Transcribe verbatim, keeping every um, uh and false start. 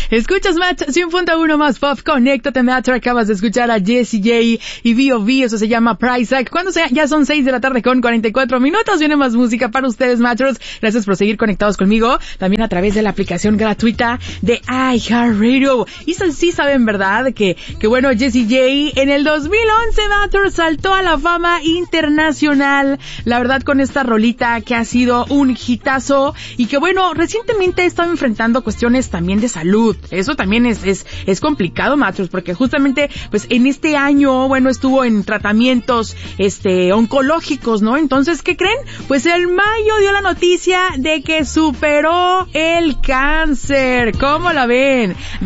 Escuchas Match cien punto uno más Pop, conéctate Match, acabas de escuchar a Jessie J y B O B, eso se llama Price Tag. Cuando sea, ya son seis de la tarde con cuarenta y cuatro minutos, viene más música para ustedes, Matchers. Gracias por seguir conectados conmigo, también a través de la aplicación gratuita de iHeartRadio. Y sí saben, ¿verdad? Que, que bueno, Jessie J en el dos mil once, Matchers, saltó a la fama internacional, la verdad, con esta rolita que ha sido un hitazo y que bueno, recientemente he estado enfrentando cuestiones también de salud. Eso también es, es, es complicado, Matchers, porque justamente, pues, en este año, bueno, estuvo en tratamientos, este, oncológicos, ¿no? Entonces, ¿qué creen? Pues en mayo dio la noticia de que superó el cáncer. ¿Cómo la ven?